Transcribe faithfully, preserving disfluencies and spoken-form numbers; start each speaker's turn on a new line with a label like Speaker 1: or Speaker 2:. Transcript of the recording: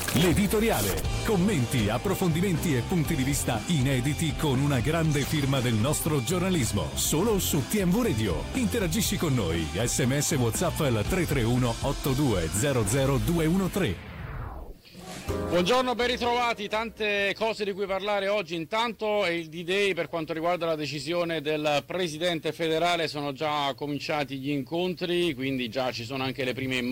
Speaker 1: L'editoriale. Commenti, approfondimenti e punti di vista inediti con una grande firma del nostro giornalismo. Solo su T M V Radio. Interagisci con noi. Sms WhatsApp al tre tre uno otto due zero zero due uno tre.
Speaker 2: Buongiorno, ben ritrovati. Tante cose di cui parlare oggi. Intanto è il D-Day per quanto riguarda la decisione del Presidente federale. Sono già cominciati gli incontri, quindi già ci sono anche le prime immagini